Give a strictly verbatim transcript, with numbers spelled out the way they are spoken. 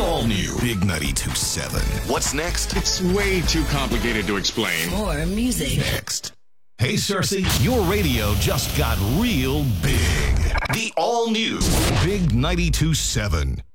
all-new Big ninety-two point seven. What's next? It's way too complicated to explain. More music. Next. Hey, Cersei, your radio just got real big. The all-new Big ninety-two point seven.